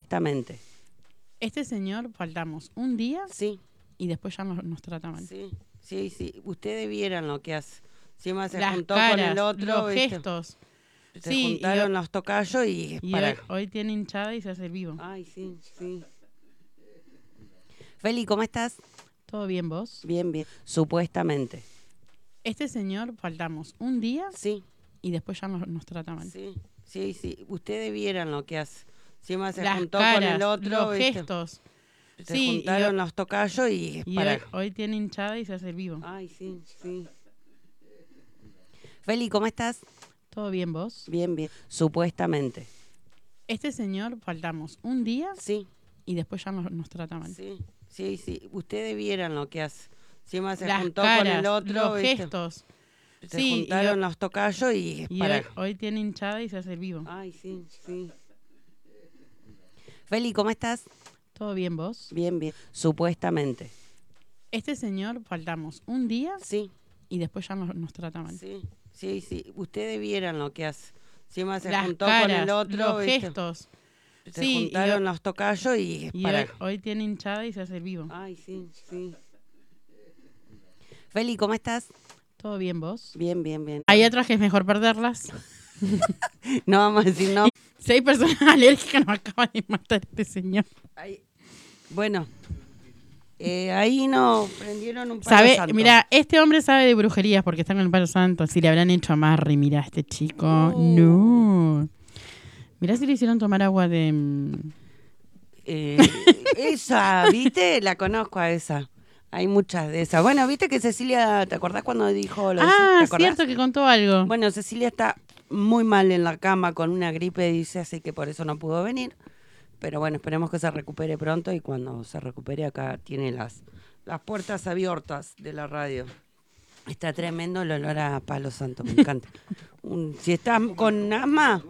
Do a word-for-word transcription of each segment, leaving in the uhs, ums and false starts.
Supuestamente. Este señor faltamos un día Sí, y después ya nos, nos trata mal. sí, sí, sí. Ustedes vieran lo que hace. Encima se Las juntó caras, con el otro, los ¿viste? gestos. Se Sí, y juntaron ho- los tocayos y, Y para. hoy, hoy tiene hinchada y se hace el vivo. Ay, sí, sí. Feli, ¿cómo estás? ¿Todo bien vos? Bien, bien. Supuestamente. Este señor faltamos un día Sí, y después ya nos, nos trata mal. sí, sí, sí. Ustedes vieran lo que hace. Encima se Las juntó caras, con el otro, los ¿viste? gestos. Se Sí, y juntaron ho- los tocayos y, Y para. hoy, hoy tiene hinchada y se hace el vivo. Ay, sí, sí. Feli, ¿cómo estás? ¿Todo bien vos? Bien, bien. Supuestamente. Este señor faltamos un día Sí, y después ya nos, nos trata mal. sí, sí, sí. Ustedes vieran lo que hace. Encima se Las juntó caras, con el otro, los ¿viste? gestos. Se Sí, y juntaron ho- los tocayos y, Y para. hoy, hoy tiene hinchada y se hace el vivo. Ay, sí, sí. Feli, ¿cómo estás? ¿Todo bien vos? Bien, bien. Supuestamente. Este señor faltamos un día Sí, y después ya nos, nos trata mal. sí, sí, sí. Ustedes vieran lo que hace. Encima se Las juntó caras, con el otro, los ¿viste? gestos. Se Sí, y juntaron ho- los tocayos y, Y para. hoy, hoy tiene hinchada y se hace el vivo. Ay, sí, sí. Feli, ¿cómo estás? ¿Todo bien vos? Bien, bien, bien. Hay otras que es mejor perderlas. No vamos a decir no. Si hay personas alérgicas, nos acaba de matar este señor. Ahí- Bueno, eh, ahí nos prendieron un palo Sabe, santo. mira, este hombre sabe de brujerías porque está con el palo santo. Si le habrán hecho amarre, mira, este chico. No. No. Mirá si le hicieron tomar agua de... mm, Eh, esa, ¿viste? La conozco a esa. Hay muchas de esas. Bueno, ¿viste que Cecilia, ¿te acordás cuando dijo lo de- Ah, ¿te acordás? cierto que contó algo. Bueno, Cecilia está muy mal en la cama con una gripe, dice, así que por eso no pudo venir. Pero bueno, esperemos que se recupere pronto y cuando se recupere acá tiene las, las puertas abiertas de la radio. Está tremendo el olor a palo santo, me encanta. Un- si estás con asma,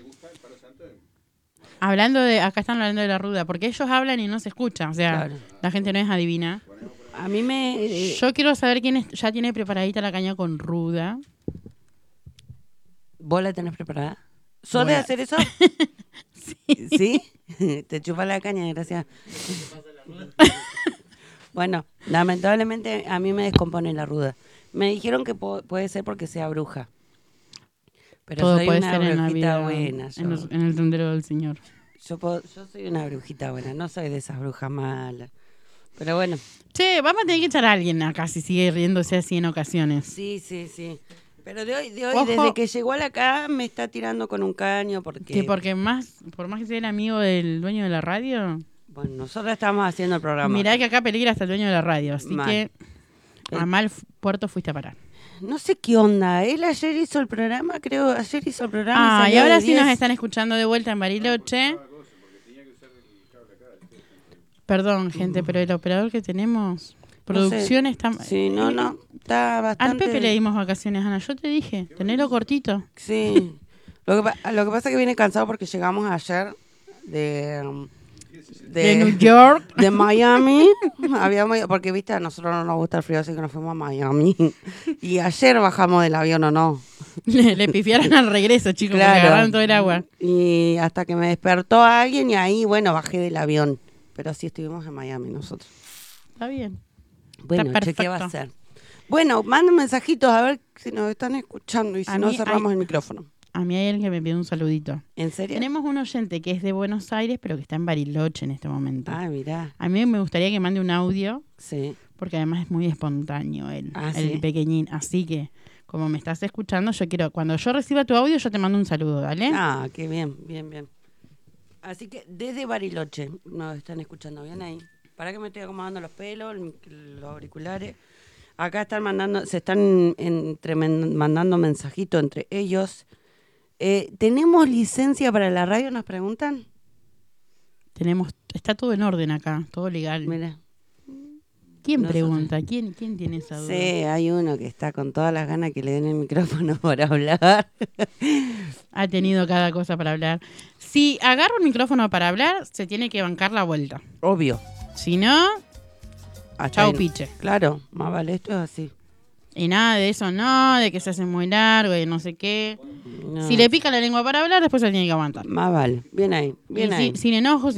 Hablando de... Acá están hablando de la ruda. Porque ellos hablan y no se escucha. O sea, Claro. la gente no es adivina. a mí me... eh, Yo quiero saber quién es- ya tiene preparadita la caña con ruda. ¿Vos la tenés preparada? ¿Sos Voy de a- hacer eso? ¿Sí? Te chupa la caña, gracias. Bueno, lamentablemente a mí me descompone la ruda. Me dijeron que po- puede ser porque sea bruja. Pero Todo soy puede una ser en la brujita vida. buena. Yo, en, los- en el sendero del Señor. yo, puedo- yo soy una brujita buena, no soy de esas brujas malas. Pero bueno, Che, vamos a tener que echar a alguien acá si sigue riéndose así en ocasiones. sí, sí, sí. Pero de hoy, de hoy Ojo. desde que llegó a la acá, me está tirando con un caño porque... Que porque más, por más que sea el amigo del dueño de la radio, Bueno, nosotros estamos haciendo el programa. mirá que acá peligra hasta el dueño de la radio. Así Mal. que a mal f- puerto fuiste a parar. No sé qué onda. Él ayer hizo el programa, creo, ayer hizo el programa. Ah, y salió ahora de sí nos diez. están escuchando de vuelta en Bariloche. Perdón, gente, pero el operador que tenemos, producción No sé. está... Sí, no, no. Está Al bastante... Pepe le dimos vacaciones, Ana. Yo te dije, tenelo cortito. Sí. Lo que, pa- lo que pasa es que viene cansado porque llegamos ayer de... um, De New York. De Miami. Habíamos ido- porque, viste, a nosotros no nos gusta el frío, así que nos fuimos a Miami. Y ayer bajamos del avión, ¿o no? Le, le pifiaron al regreso, chicos, porque Claro. agarraron todo el agua. Y hasta que me despertó alguien y ahí, bueno, bajé del avión. Pero sí estuvimos en Miami nosotros. Está bien. Bueno, Está che, ¿qué va a perfecto. hacer? Bueno, manden mensajitos a ver si nos están escuchando y si A no mí cerramos hay- el micrófono. A mí hay alguien que me pide un saludito. ¿En serio? Tenemos un oyente que es de Buenos Aires, pero que está en Bariloche en este momento. Ah, mirá. A mí me gustaría que mande un audio, Sí. porque además es muy espontáneo él, Ah, el ¿sí? pequeñín. Así que, como me estás escuchando, yo quiero, cuando yo reciba tu audio, yo te mando un saludo, ¿dale? Ah, qué bien, bien, bien. Así que desde Bariloche nos están escuchando bien ahí. Para que me estoy acomodando los pelos, el mic- los auriculares. Acá están mandando, se están entre, men- mandando mensajitos entre ellos. Eh, ¿Tenemos licencia para la radio? Nos preguntan. Tenemos, está todo en orden acá, todo legal. Mira. ¿Quién nosotros- pregunta? ¿Quién, quién tiene esa duda? Sí, hay uno que está con todas las ganas que le den el micrófono para hablar. Ha tenido cada cosa para hablar. Si agarra un micrófono para hablar, se tiene que bancar la vuelta. Obvio. Si no, Hasta chau ahí- piche. Claro, más vale, esto es así. Y nada de eso, no, de que se hace muy largo y no sé qué. No, Si le pica la lengua para hablar, después se tiene que aguantar. Más vale. Bien ahí, bien Y ahí. si- sin enojos.